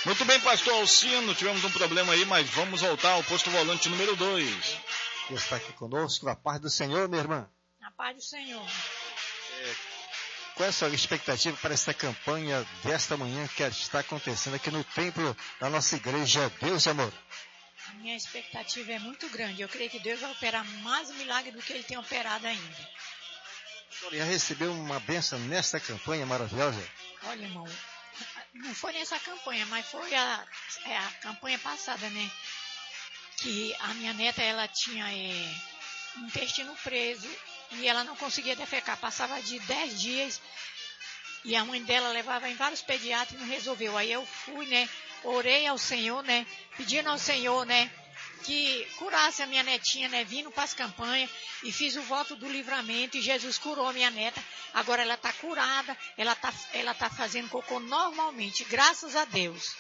Muito bem, pastor Alcino, tivemos um problema aí, mas vamos voltar ao posto volante número 2. Que está aqui conosco, a paz do Senhor, minha irmã. A paz do Senhor. Qual é a sua expectativa para esta campanha desta manhã que está acontecendo aqui no templo da nossa igreja Deus e Amor? A minha expectativa é muito grande. Eu creio que Deus vai operar mais milagre do que Ele tem operado ainda. Já recebeu uma bênção nesta campanha maravilhosa? Olha, irmão, não foi nessa campanha, mas foi a campanha passada, né? Que a minha neta, ela tinha intestino preso e ela não conseguia defecar. Passava de 10 dias e a mãe dela levava em vários pediatras e não resolveu. Aí eu fui, né? Orei ao Senhor, né? Pedindo ao Senhor, né? Que curasse a minha netinha, né? Vindo para as campanhas e fiz o voto do livramento e Jesus curou a minha neta. Agora ela está curada, ela tá fazendo cocô normalmente, graças a Deus.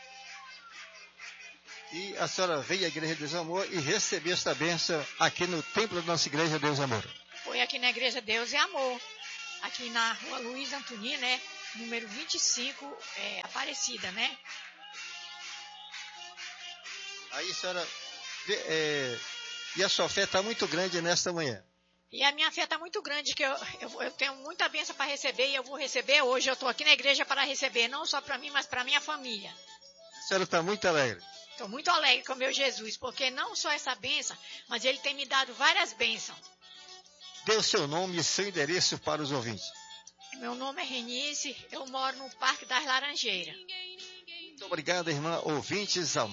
E a senhora veio à Igreja Deus e Amor e recebeu esta bênção aqui no templo da nossa Igreja Deus e Amor. Foi aqui na Igreja Deus e Amor, aqui na rua Luiz Antoni, né? Número 25, Aparecida, né? Aí a senhora e a sua fé está muito grande nesta manhã. E a minha fé está muito grande, que eu tenho muita bênção para receber e eu vou receber hoje. Eu estou aqui na igreja para receber, não só para mim, mas para minha família. A senhora está muito alegre. Estou muito alegre com o meu Jesus, porque não só essa bênção, mas Ele tem me dado várias bênçãos. Dê o seu nome e seu endereço para os ouvintes. Meu nome é Renice, eu moro no Parque das Laranjeiras. Muito obrigado, irmã. Ouvintes,